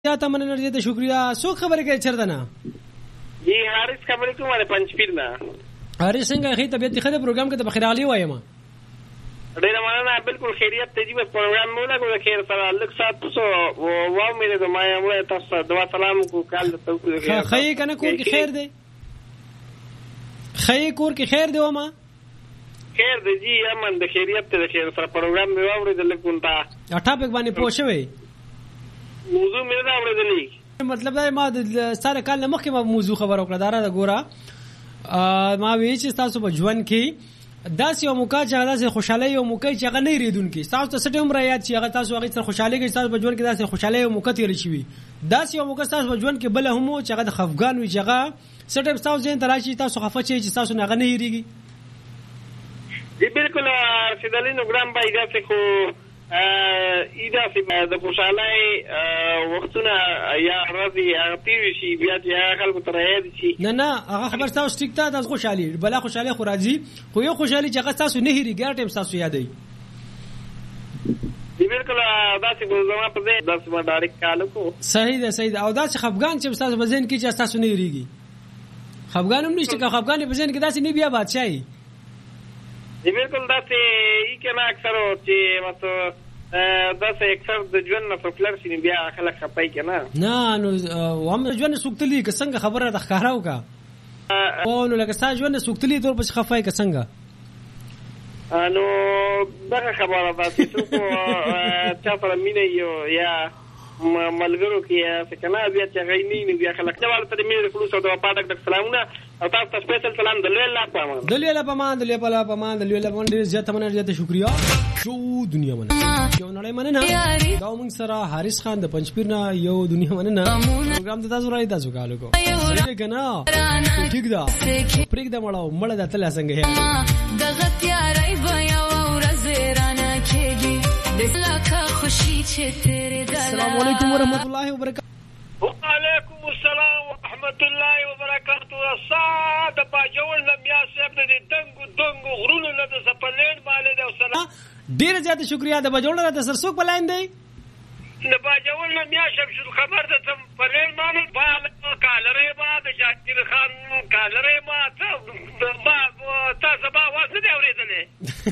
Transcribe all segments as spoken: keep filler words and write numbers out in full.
زیاته مننه ډېر شکریا. څوک خبرې کوي چیرته نه؟ جی حارث خبرې کوم د پنځپیر نه. حارث څنګه خې طبیعت ښه د پروګرام کې ته بخیر علي وایم. ډېر مننه بالکل خیریت ته دی په پروګرام مو لګو خیر سره لږ سات څو و مې د ما یو تاسو دوا سلام کو کال ته کو خیر خې کنه کور کې خیر دی خې کور کې خیر دی و ما خیر دی جی امن د خیریت ته خیر سره پروګرام مې واورېدل کومتا ټاپک باندې پوښوي موضوع مې دا اورېدلې مطلب دا ما د ساره کال مخکې ما موضوع خبر وکړه دا د ګوره ما وی چې تاسو په ژوند کې داس یو موقع چې هغه خوشاله یو موقع چې هغه نه ریدونکي تاسو ته څه ټیم را یاد چې هغه تاسو هغه سره خوشاله کې تاسو په ژوند کې داسې خوشاله یو موقع تیر شي داس یو موقع تاسو په ژوند کې بل هم چې هغه د خفګان وي چې هغه څه ټیم تاسو ځین تراشي تاسو خفه شي چې تاسو نه غنه هریږي. دی بالکل سیدلینو ګرام بای دا څه خو ایدا چې د خوشاله وختونه یا راځي هغه تیر شي بیا چې خلکو ته راځي شي نه نه هغه خبر تاسو ټیک ته د خوشالي بلا خوشاله خو راځي خو یو خوشالي چې هغه تاسو نه هریږي هر ټیم تاسو یادای. دی بالکل دا چې زما په دې داس ما ډایرکټ کال کو صحیح ده صحیح ده او دا چې خفګان چې تاسو بزین کې چې تاسو نه هریږي خفګان هم نشته که خفګان په ځین کې داسې نه بیا بادشاہي. دی بالکل دا چې ای کنه اکثر چې مته دا چې اکثر د ژوند نه فلر شي بیا خلک خپای کنه نه نو هم ژوند سوکتلی که څنګه خبره د ښکاراو کا او نو لکه ستا ژوند سوکتلی تور په خفای که څنګه نو دا خبره ده چې څوک چا سره مینه یو یا ملګرو کې څه کنه بیا چې غي نه بیا خلک نوال ته مینه د فلوس او د پاتک د سلامونه او تاسو ته سپیشل سلام د لوی الله په امان د لوی الله په امان د لوی الله په امان د لوی الله په امان ډیر زیاته مننه زیاته شکریا شو دنیا مننه یو نړۍ مننه دا موږ سره حارث خان د پنځپیر نه یو دنیا مننه پروګرام ته تاسو راځي تاسو کالو کو صحیح کنه ٹھیک ده پریک د مړو مړ د تل څنګه هي د غتیارای بیا ورځ رانه کېږي دلکه خوشي چې تیرې دلا. السلام علیکم ورحمت الله وبرکاته. وعلیکم السلام ورحمت الله وبرکاته. صاد باجول نمیا صاحب د دنګو دنګو غرونو نه د سپلین مالې د سلام ډیر زیات شکریا د باجول نه د سرسوک بلاین دی د باجول نمیا صاحب شو خبر د تم پلین مالې با کالره با د شاکر خان کالره ما ته ما تاسو با واز نه اورېدلې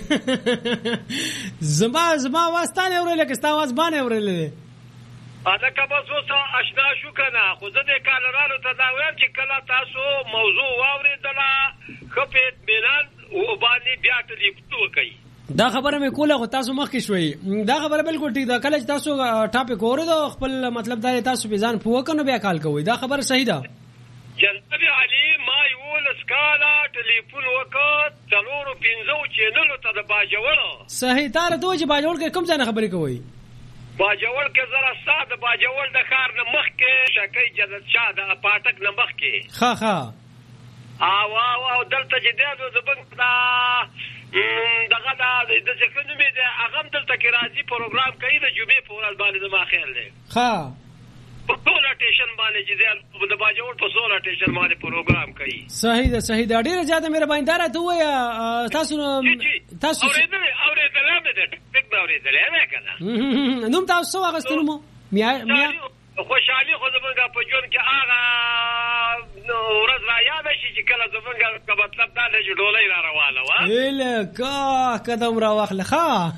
زما زما واستانه اورېل کې ستا واز باندې اورېل انا کبه زوسه آشنا شو کنه خو زه د کالرانو ته دا وایم چې کله تاسو موضوع واورېدله خپې ميلان او باندې بیا ټلیفون کوي دا خبره مې کوله خو تاسو مخکې شوي دا خبره بالکل ټیک ده کله چې تاسو ټاپک اورئ خپل مطلب دا تاسو به ځان پوه کنه بیا کال کوئ دا خبره صحیح ده. جناب علي ما یو لسکالا ټلیفون وکړ څلورو پنځو چینلو ته د باجوړ صحیح تار ته چې باجوړ کې کوم ځای خبرې کوي باجوړ کې زرا ساده باجوړ د خار نه مخ کې شکای جنت شاه د پاتک نه مخ کې ها ها او او دلته چې د زبنګ دا دغه دا د ځکه نو مې د هغه دلته کې راځي پروګرام کوي د جمعې په ورځ باندې ما خیال دی ها په ټول ټیشن باندې چې د باجوړ په ټول ټیشن باندې پروګرام کوي. صحیح ده صحیح ده ډیره زیاته مهرباني دار ته وایا تاسو تاسو اورېدل اورېدل مې ده ټیک به اورېدل نه کنه نوم تاسو واغستنو مو میا میا خوشحالي خو زمونږ په ژوند کې هغه ورځ را یاد شي چې کله زمونږ په مطلب دا چې ډولۍ را روانه وه هله کا قدم را واخله ښه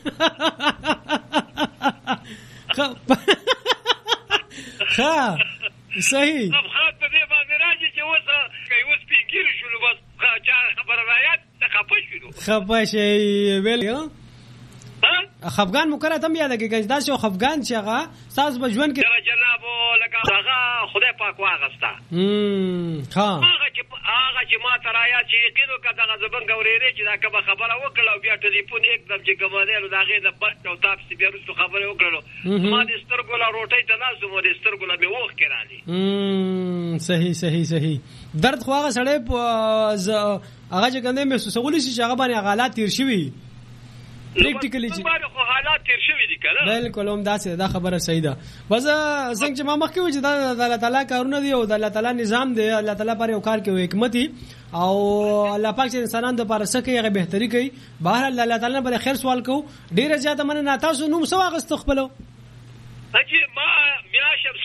ښه صحیح افغان په دې باندې راځي چې اوس که اوس سپینګیري شولو بس چا خبره را یاد ته خفه شولو خفه شئ ویل خفګان مکرره تم یاد کې دا چې خفګان چې هغه تاسو په ژوند کې جناب لکه هغه خدای پاک واغستا امم ها هغه چې هغه چې ما ترایا چې یقینو کا دغه زبنګ اورېږي چې دا کومه خبره وکړه بیا ټلیفون एकदम چې کومه دا غي د پټ او تاسو بیا رسو خبره وکړه ما د سترګو لا روټي ته لازم و د سترګو لا به وښ کړالي امم صحیح صحیح صحیح درد خو هغه سړی هغه چې کنده محسوسول شي چې هغه باندې حالات تیر شوی پریکټیکلی چې خو حالات تیر شوی دي کنه بالکل هم دا څه دا خبره صحیح ده بس څنګه چې ما مخکې و چې دا د الله تعالی کارونه دي او د الله تعالی نظام دی الله تعالی پر یو کار کوي حکمت او الله پاک چې انسانانو د پر سکه هغه بهتري کوي بهر الله تعالی پر خیر سوال کو ډیره زیاته مننه تاسو نوم سو واغست خپلو اجي ما میاشم